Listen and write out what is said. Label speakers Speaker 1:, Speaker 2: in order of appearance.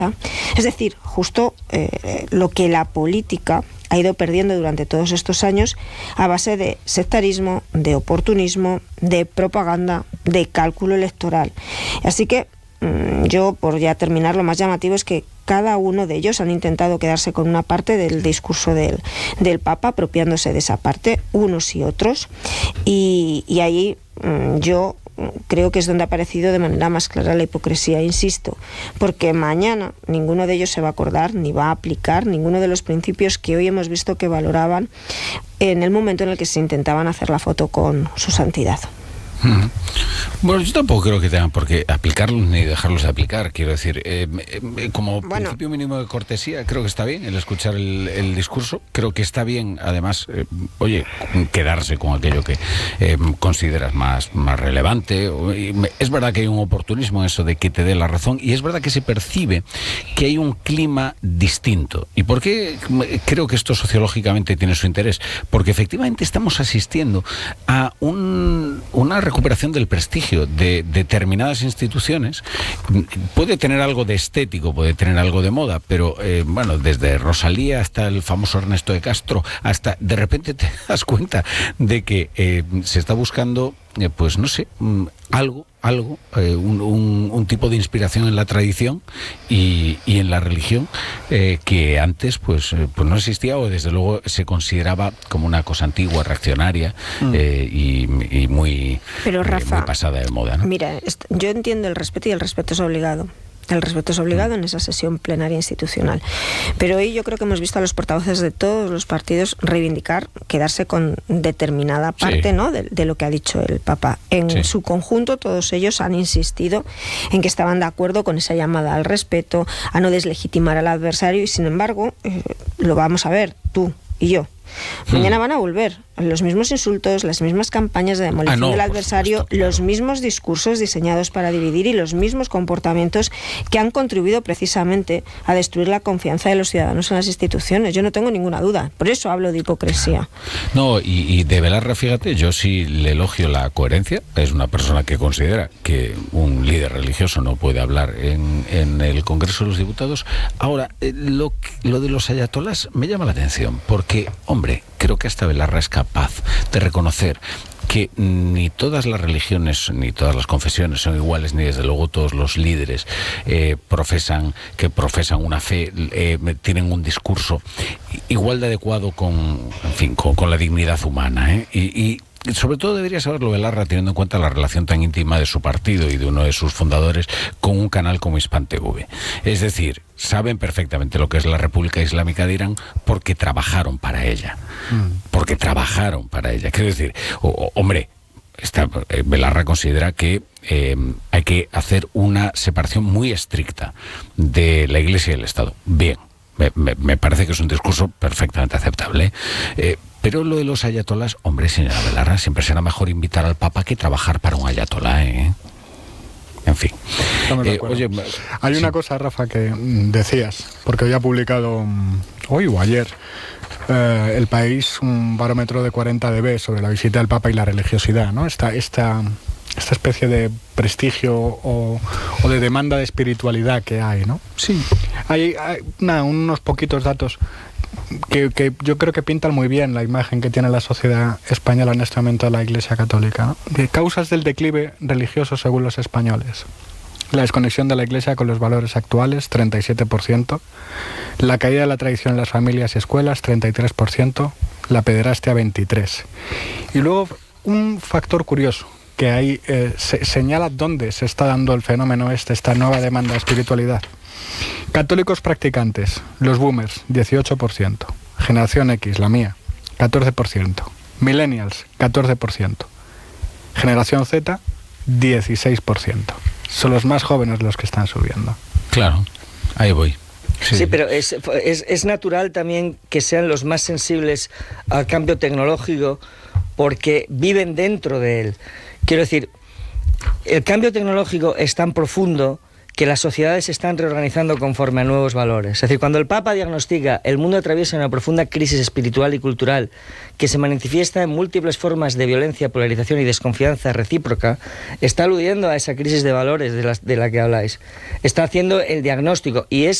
Speaker 1: Es decir, justo lo que la política ha ido perdiendo durante todos estos años a base de sectarismo, de oportunismo, de propaganda, de cálculo electoral. Así que yo, por ya terminar, lo más llamativo es que cada uno de ellos han intentado quedarse con una parte del discurso del Papa, apropiándose de esa parte, unos y otros, y ahí yo creo que es donde ha aparecido de manera más clara la hipocresía, insisto, porque mañana ninguno de ellos se va a acordar ni va a aplicar ninguno de los principios que hoy hemos visto que valoraban en el momento en el que se intentaban hacer la foto con su santidad.
Speaker 2: Bueno, yo tampoco creo que tengan por qué aplicarlos ni dejarlos de aplicar. Quiero decir, como principio mínimo de cortesía, creo que está bien el escuchar el discurso. Creo que está bien, además, quedarse con aquello que consideras más relevante. Es verdad que hay un oportunismo en eso de que te dé la razón, y es verdad que se percibe que hay un clima distinto. ¿Y por qué creo que esto sociológicamente tiene su interés? Porque efectivamente estamos asistiendo a una recuperación del prestigio de determinadas instituciones. Puede tener algo de estético, puede tener algo de moda, pero bueno, desde Rosalía hasta el famoso Ernesto de Castro, hasta de repente te das cuenta de que se está buscando, pues no sé, un tipo de inspiración en la tradición y en la religión que antes pues no existía, o desde luego se consideraba como una cosa antigua, reaccionaria y muy,
Speaker 1: pero Rafa,
Speaker 2: muy pasada de moda, ¿no?
Speaker 1: Mira, yo entiendo el respeto, y el respeto es obligado. El respeto es obligado en esa sesión plenaria institucional. Pero hoy yo creo que hemos visto a los portavoces de todos los partidos reivindicar, quedarse con determinada parte, sí, ¿no?, de lo que ha dicho el Papa. En su conjunto, todos ellos han insistido en que estaban de acuerdo con esa llamada al respeto, a no deslegitimar al adversario, y sin embargo, lo vamos a ver, tú y yo. Mañana van a volver los mismos insultos, las mismas campañas de demolición del adversario, supuesto, claro, los mismos discursos diseñados para dividir y los mismos comportamientos que han contribuido precisamente a destruir la confianza de los ciudadanos en las instituciones. Yo no tengo ninguna duda, por eso hablo de hipocresía.
Speaker 2: No, y de Belarra, fíjate, yo sí le elogio la coherencia. Es una persona que considera que un líder religioso no puede hablar en el Congreso de los Diputados. Ahora, lo de los ayatolás me llama la atención, porque, hombre, creo que hasta Belarra es capaz de reconocer que ni todas las religiones ni todas las confesiones son iguales, ni desde luego todos los líderes profesan una fe, tienen un discurso igual de adecuado con la dignidad humana, y sobre todo debería saberlo Belarra, teniendo en cuenta la relación tan íntima de su partido y de uno de sus fundadores con un canal como Hispan TV. Es decir, saben perfectamente lo que es la República Islámica de Irán porque trabajaron para ella. Porque trabajaron para ella. Quiero decir, hombre, Belarra considera que hay que hacer una separación muy estricta de la Iglesia y el Estado. Bien, me parece que es un discurso perfectamente aceptable. Pero lo de los ayatolás, hombre, señora Belarra, siempre será mejor invitar al Papa que trabajar para un ayatolá, ¿eh? En fin.
Speaker 3: Oye, hay una cosa, Rafa, que decías, porque hoy ha publicado, hoy o ayer, El País, un barómetro de 40 dB sobre la visita del Papa y la religiosidad, ¿no? Esta especie de prestigio o de demanda de espiritualidad que hay, ¿no? Sí. Hay unos poquitos datos que yo creo que pintan muy bien la imagen que tiene la sociedad española en este momento de la Iglesia Católica, ¿no? De causas del declive religioso según los españoles: la desconexión de la Iglesia con los valores actuales, 37%, la caída de la tradición en las familias y escuelas, 33%, la pederastia, 23%. Y luego un factor curioso que ahí señala dónde se está dando el fenómeno esta nueva demanda de espiritualidad. Católicos practicantes, los boomers, 18%. Generación X, la mía, 14%. Millennials, 14%. Generación Z, 16%. Son los más jóvenes los que están subiendo.
Speaker 2: Claro, ahí voy.
Speaker 4: Sí, pero es natural también que sean los más sensibles al cambio tecnológico porque viven dentro de él. Quiero decir, el cambio tecnológico es tan profundo que las sociedades se están reorganizando conforme a nuevos valores. Es decir, cuando el Papa diagnostica el mundo atraviesa una profunda crisis espiritual y cultural que se manifiesta en múltiples formas de violencia, polarización y desconfianza recíproca, está aludiendo a esa crisis de valores de la que habláis. Está haciendo el diagnóstico y es